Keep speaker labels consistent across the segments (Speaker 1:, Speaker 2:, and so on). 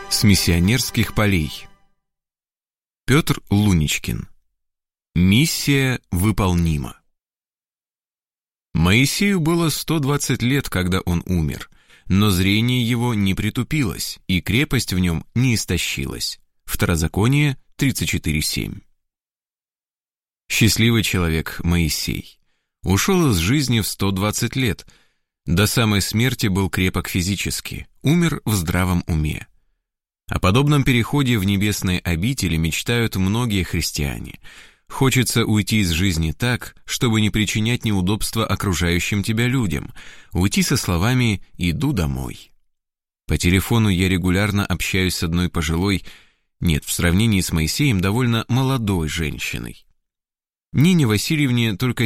Speaker 1: С миссионерских полей. Петр Луничкин. Миссия выполнима. Моисею было 120 лет, когда он умер, но зрение его не притупилось, и крепость в нем не истощилась. Второзаконие 34:7. Счастливый человек Моисей. Ушел из жизни в 120 лет. До самой смерти был крепок физически, умер в здравом уме. О подобном переходе в небесные обители мечтают многие христиане. Хочется уйти из жизни так, чтобы не причинять неудобства окружающим тебя людям, уйти со словами «иду домой». По телефону я регулярно общаюсь с одной пожилой, нет, в сравнении с Моисеем, довольно молодой женщиной. Нине Васильевне только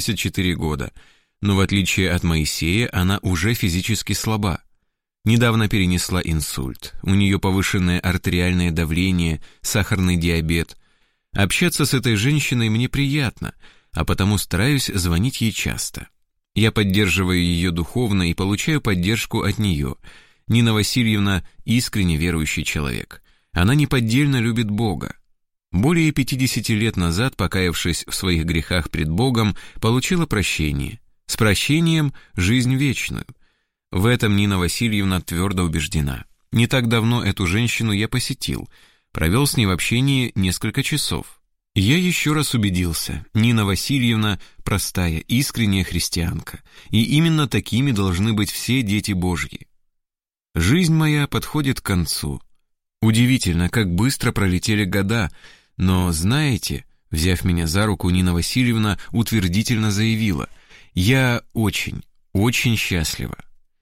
Speaker 1: 74 года, но в отличие от Моисея она уже физически слаба. Недавно перенесла инсульт, у нее повышенное артериальное давление, сахарный диабет. Общаться с этой женщиной мне приятно, а потому стараюсь звонить ей часто. Я поддерживаю ее духовно и получаю поддержку от нее. Нина Васильевна искренне верующий человек. Она неподдельно любит Бога. Более 50 лет назад, покаявшись в своих грехах пред Богом, получила прощение. С прощением – жизнь вечную. В этом Нина Васильевна твердо убеждена. Не так давно эту женщину я посетил, провел с ней в общении несколько часов. Я еще раз убедился, Нина Васильевна простая, искренняя христианка, и именно такими должны быть все дети Божьи. Жизнь моя подходит к концу. Удивительно, как быстро пролетели года, но, знаете, взяв меня за руку, Нина Васильевна утвердительно заявила: «Я очень, очень счастлива.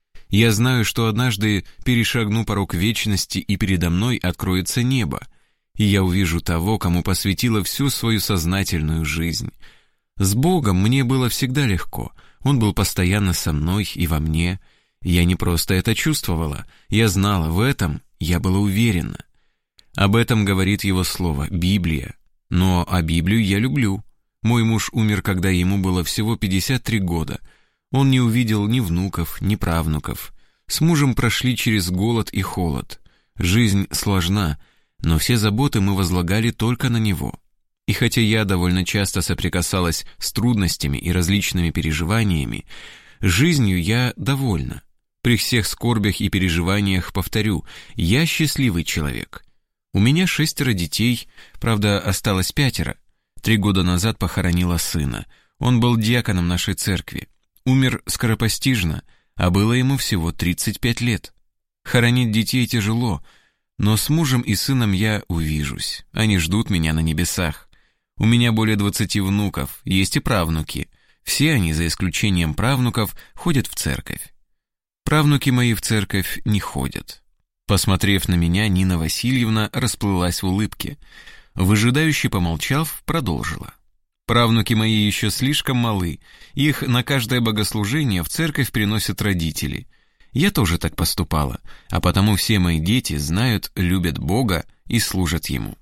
Speaker 1: Я знаю, что однажды перешагну порог вечности, и передо мной откроется небо, и я увижу того, кому посвятила всю свою сознательную жизнь. С Богом мне было всегда легко, Он был постоянно со мной и во мне. Я не просто это чувствовала, я знала, в этом я была уверена. Об этом говорит Его Слово, Библия. Но а Библию я люблю. Мой муж умер, когда ему было всего 53 года. Он не увидел ни внуков, ни правнуков. С мужем прошли через голод и холод. Жизнь сложна, но все заботы мы возлагали только на него. И хотя я довольно часто соприкасалась с трудностями и различными переживаниями, жизнью я довольна. При всех скорбях и переживаниях повторю, я счастливый человек. У меня 6 детей, правда, осталось 5. 3 года назад похоронила сына. Он был диаконом нашей церкви. Умер скоропостижно, а было ему всего 35 лет. Хоронить детей тяжело, но с мужем и сыном я увижусь. Они ждут меня на небесах. У меня более 20 внуков, есть и правнуки. Все они, за исключением правнуков, ходят в церковь. Правнуки мои в церковь не ходят». Посмотрев на меня, Нина Васильевна расплылась в улыбке. Выжидающе помолчав, продолжила. «Правнуки мои еще слишком малы, их на каждое богослужение в церковь приносят родители. Я тоже так поступала, а потому все мои дети знают, любят Бога и служат Ему.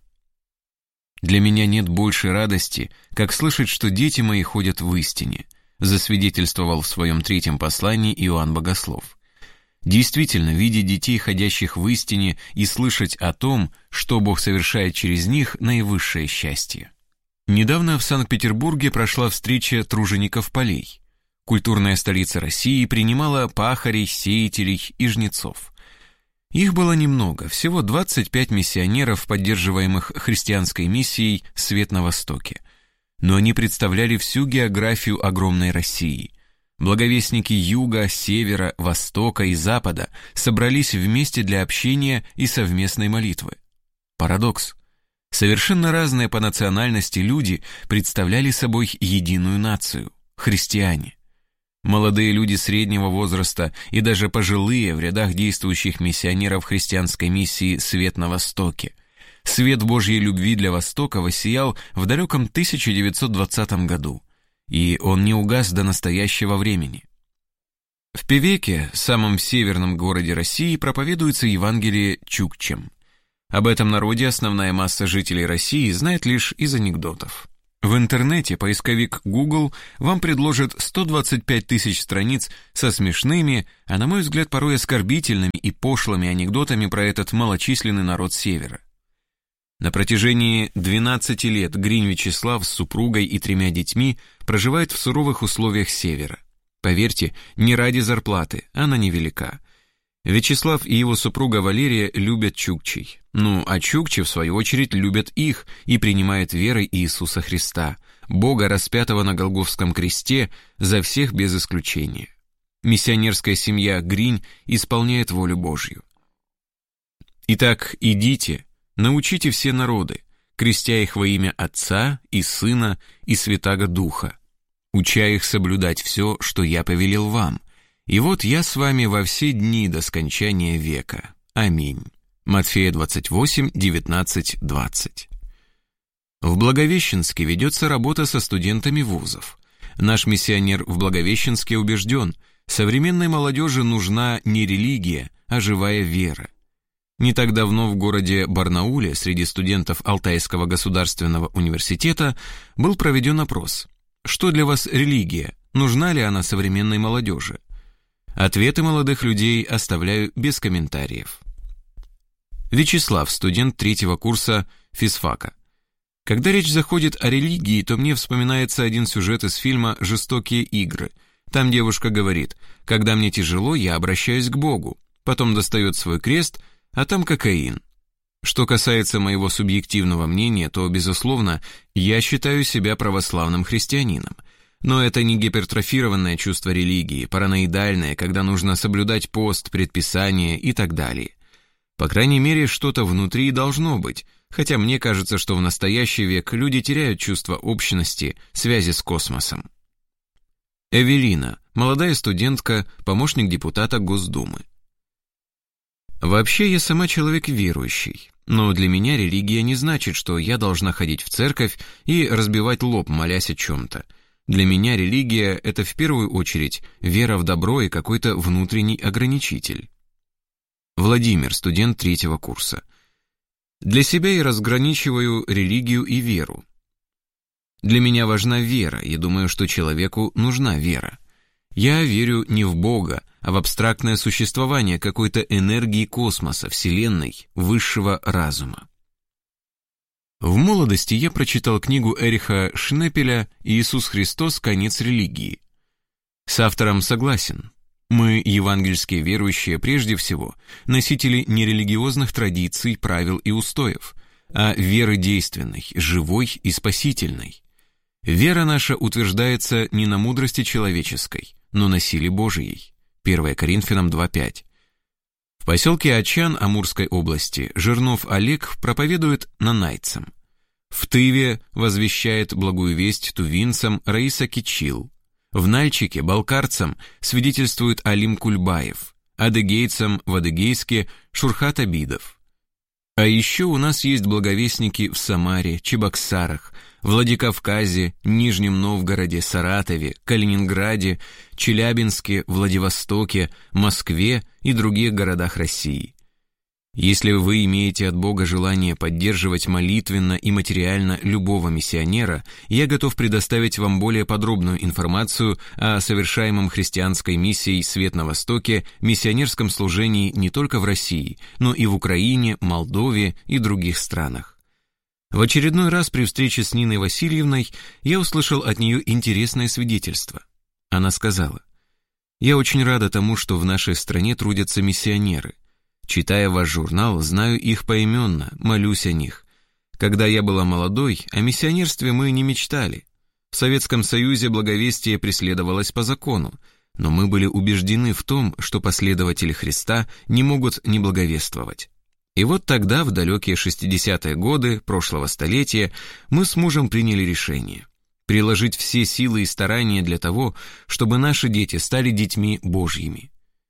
Speaker 1: Для меня нет большей радости, как слышать, что дети мои ходят в истине», засвидетельствовал в своем 3 послании Иоанн Богослов. Действительно, видеть детей, ходящих в истине, и слышать о том, что Бог совершает через них, наивысшее счастье. Недавно в Санкт-Петербурге прошла встреча тружеников полей. Культурная столица России принимала пахарей, сеятелей и жнецов. Их было немного, всего 25 миссионеров, поддерживаемых христианской миссией «Свет на Востоке». Но они представляли всю географию огромной России. Благовестники юга, севера, востока и запада собрались вместе для общения и совместной молитвы. Парадокс. Совершенно разные по национальности люди представляли собой единую нацию – христиане. Молодые люди среднего возраста и даже пожилые в рядах действующих миссионеров христианской миссии «Свет на Востоке». Свет Божьей любви для Востока воссиял в далеком 1920 году, и он не угас до настоящего времени. В Певеке, самом северном городе России, проповедуется Евангелие чукчам. Об этом народе основная масса жителей России знает лишь из анекдотов. В интернете поисковик Google вам предложит 125 тысяч страниц со смешными, а на мой взгляд порой оскорбительными и пошлыми анекдотами про этот малочисленный народ Севера. На протяжении 12 лет Гринь Вячеслав с супругой и 3 детьми проживает в суровых условиях Севера. Поверьте, не ради зарплаты, она невелика. Вячеслав и его супруга Валерия любят чукчей. А чукчи, в свою очередь, любят их и принимают верой Иисуса Христа, Бога, распятого на Голгофском кресте, за всех без исключения. Миссионерская семья Гринь исполняет волю Божью. Итак, идите, научите все народы, крестя их во имя Отца и Сына и Святаго Духа, уча их соблюдать все, что я повелел вам. И вот я с вами во все дни до скончания века. Аминь. Матфея 28, 19, 20. В Благовещенске ведется работа со студентами вузов. Наш миссионер в Благовещенске убежден, современной молодежи нужна не религия, а живая вера. Не так давно в городе Барнауле среди студентов Алтайского государственного университета был проведен опрос. Что для вас религия? Нужна ли она современной молодежи? Ответы молодых людей оставляю без комментариев. Вячеслав, студент 3-го курса физфака. Когда речь заходит о религии, то мне вспоминается один сюжет из фильма «Жестокие игры». Там девушка говорит: «Когда мне тяжело, я обращаюсь к Богу». Потом достает свой крест, а там кокаин. Что касается моего субъективного мнения, то, безусловно, я считаю себя православным христианином. Но это не гипертрофированное чувство религии, параноидальное, когда нужно соблюдать пост, предписания и так далее. По крайней мере, что-то внутри должно быть, хотя мне кажется, что в настоящий век люди теряют чувство общности, связи с космосом. Эвелина, молодая студентка, помощник депутата Госдумы. Вообще, я сама человек верующий, но для меня религия не значит, что я должна ходить в церковь и разбивать лоб, молясь о чем-то. Для меня религия – это в первую очередь вера в добро и какой-то внутренний ограничитель. Владимир, студент 3-го курса. Для себя я разграничиваю религию и веру. Для меня важна вера, и думаю, что человеку нужна вера. Я верю не в Бога, а в абстрактное существование какой-то энергии космоса, Вселенной, высшего разума. В молодости я прочитал книгу Эриха Шнепеля «Иисус Христос. Конец религии». С автором согласен. Мы, евангельские верующие, прежде всего, носители не религиозных традиций, правил и устоев, а веры действенной, живой и спасительной. Вера наша утверждается не на мудрости человеческой, но на силе Божией. 1 Коринфянам 2:5. В поселке Ачан Амурской области Жирнов Олег проповедует нанайцам. В Тыве возвещает благую весть тувинцам Раиса Кичил. В Нальчике балкарцам свидетельствует Алим Кульбаев, адыгейцам в Адыгейске Шурхат Абидов. А еще у нас есть благовестники в Самаре, Чебоксарах, Владикавказе, Нижнем Новгороде, Саратове, Калининграде, Челябинске, Владивостоке, Москве и других городах России. Если вы имеете от Бога желание поддерживать молитвенно и материально любого миссионера, я готов предоставить вам более подробную информацию о совершаемом христианской миссией «Свет на Востоке» миссионерском служении не только в России, но и в Украине, Молдове и других странах. В очередной раз при встрече с Ниной Васильевной я услышал от нее интересное свидетельство. Она сказала: «Я очень рада тому, что в нашей стране трудятся миссионеры. Читая ваш журнал, знаю их поименно, молюсь о них. Когда я была молодой, о миссионерстве мы не мечтали. В Советском Союзе благовестие преследовалось по закону, но мы были убеждены в том, что последователи Христа не могут не благовествовать. И вот тогда, в далекие 60-е годы прошлого столетия, мы с мужем приняли решение приложить все силы и старания для того, чтобы наши дети стали детьми Божьими.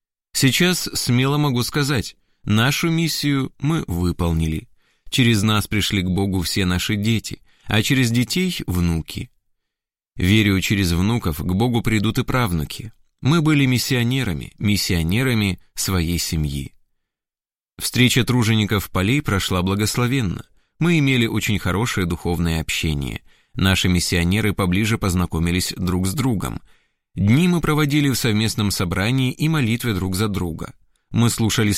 Speaker 1: Сейчас смело могу сказать, нашу миссию мы выполнили. Через нас пришли к Богу все наши дети, а через детей – внуки. Верю, через внуков к Богу придут и правнуки. Мы были миссионерами своей семьи. Встреча тружеников полей прошла благословенно. Мы имели очень хорошее духовное общение. наши миссионеры поближе познакомились друг с другом. Дни мы проводили в совместном собрании и молитве друг за друга. Мы слушали